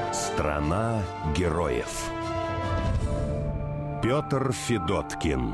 Страна героев. Петр Федоткин.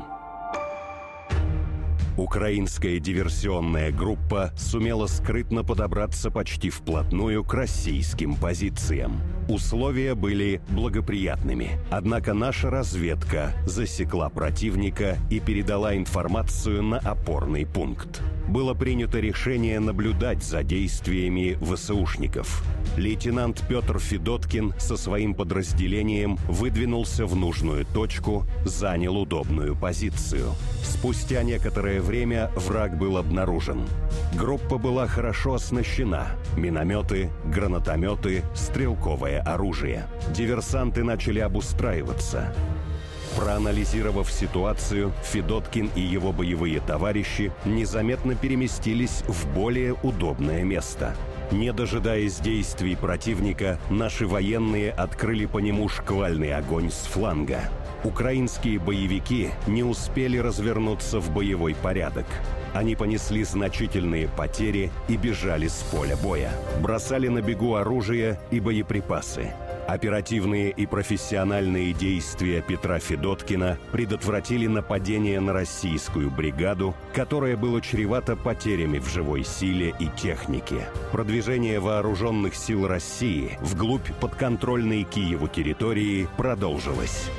Украинская диверсионная группа сумела скрытно подобраться почти вплотную к российским позициям. Условия были благоприятными. Однако наша разведка засекла противника и передала информацию на опорный пункт. Было принято решение наблюдать за действиями ВСУшников. Лейтенант Петр Федоткин со своим подразделением выдвинулся в нужную точку, занял удобную позицию. Спустя некоторое время враг был обнаружен. Группа была хорошо оснащена: минометы, гранатометы, стрелковое оружие. Диверсанты начали обустраиваться. Проанализировав ситуацию, Федоткин и его боевые товарищи незаметно переместились в более удобное место. Не дожидаясь действий противника, наши военные открыли по нему шквальный огонь с фланга. Украинские боевики не успели развернуться в боевой порядок. Они понесли значительные потери и бежали с поля боя. Бросали на бегу оружие и боеприпасы. Оперативные и профессиональные действия Петра Федоткина предотвратили нападение на российскую бригаду, которое было чревато потерями в живой силе и технике. Продвижение вооруженных сил России вглубь подконтрольной Киеву территории продолжилось.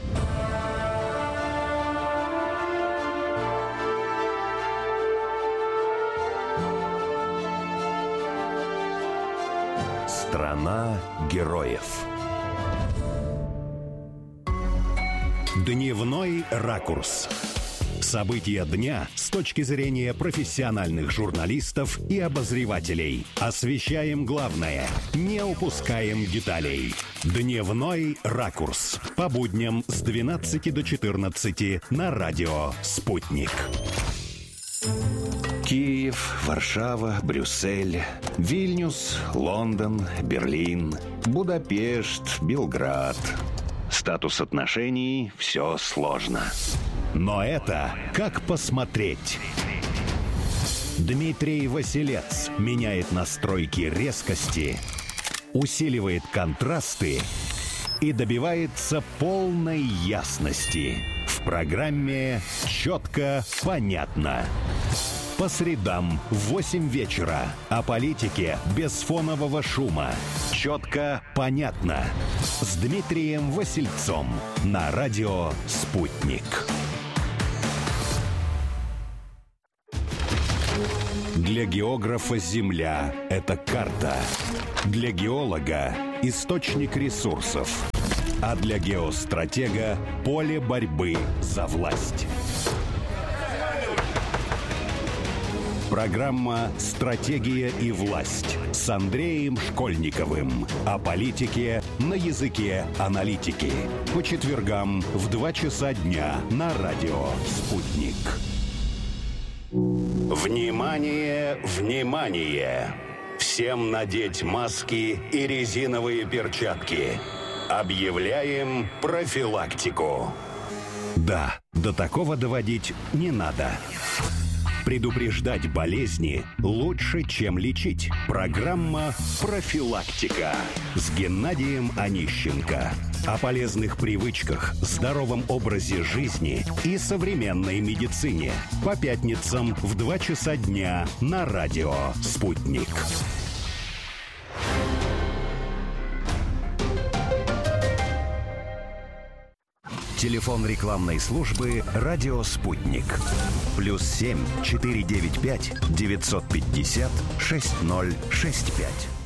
Страна героев. Дневной ракурс. События дня с точки зрения профессиональных журналистов и обозревателей. Освещаем главное, не упускаем деталей. Дневной ракурс. По будням с 12 до 14 на радио «Спутник». Киев, Варшава, Брюссель, Вильнюс, Лондон, Берлин, Будапешт, Белград. Статус отношений – все сложно. Но это как посмотреть. Дмитрий Василец меняет настройки резкости, усиливает контрасты и добивается полной ясности. В программе «Четко, понятно». По средам в 8 вечера. О политике без фонового шума. Четко, понятно. С Дмитрием Васильцом на радио «Спутник». Для географа Земля – это карта. Для геолога – источник ресурсов. А для геостратега – поле борьбы за власть. Программа «Стратегия и власть» с Андреем Школьниковым. О политике на языке аналитики. По четвергам в 2 часа дня на радио «Спутник». Внимание, внимание! Всем надеть маски и резиновые перчатки. Объявляем профилактику. Да, до такого доводить не надо. Предупреждать болезни лучше, чем лечить. Программа «Профилактика» с Геннадием Онищенко. О полезных привычках, здоровом образе жизни и современной медицине. По пятницам в 2 часа дня на радио «Спутник». Телефон рекламной службы «Радио Спутник». +7 495 950 6065.